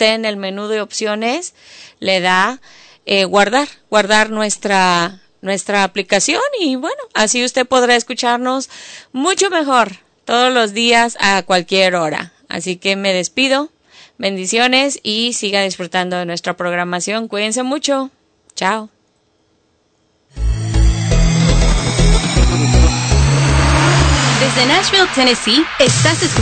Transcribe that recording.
usted en el menú de opciones le da guardar nuestra aplicación y bueno, así usted podrá escucharnos mucho mejor todos los días a cualquier hora. Así que me despido, bendiciones y siga disfrutando de nuestra programación. Cuídense mucho. Chao. Desde Nashville, Tennessee, estás escuchando